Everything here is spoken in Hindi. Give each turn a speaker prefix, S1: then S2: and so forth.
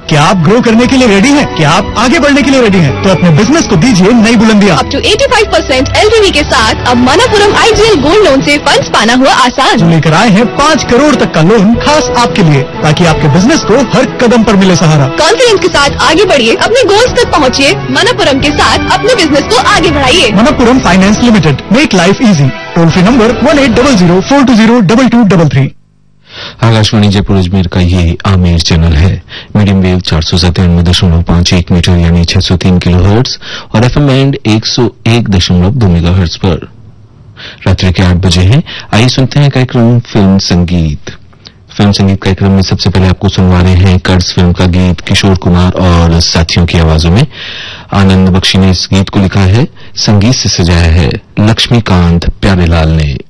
S1: क्या आप ग्रो करने के लिए रेडी हैं? क्या आप आगे बढ़ने के लिए रेडी हैं? तो अपने बिजनेस को दीजिए नई बुलंदियां।
S2: अप टू 85% LTV के साथ अब मनपुरम IGL गोल्ड लोन से फंड्स पाना हुआ आसान।
S1: जो लेकर आए हैं 5 करोड़ तक का लोन खास आपके लिए, ताकि आपके बिजनेस को हर कदम पर मिले सहारा।
S2: कॉन्फिडेंस के साथ आगे बढ़िए, अपने गोल्स तक पहुँचिए। मनपुरम के साथ अपने बिजनेस को आगे बढ़ाइए।
S1: Manappuram finance limited, make life easy. Toll free number 1800-420-3333।
S3: Akashvani Jaipur Ajmer का ये आमेर चैनल है। मीडियम वेव 497.51 मीटर यानी 603 किलोहर्ट्ज और FM बैंड 101.2 मेगाहर्ट्ज पर। रात्रि के 8 बजे हैं। आइए सुनते हैं कार्यक्रम फिल्म संगीत। फिल्म संगीत कार्यक्रम में सबसे पहले आपको सुनवा रहे हैं कर्ज फिल्म का गीत किशोर कुमार और साथियों की आवाजों में। आनंद बख्शी ने इस गीत को लिखा है, संगीत से सजाया है लक्ष्मीकांत प्यारेलाल ने।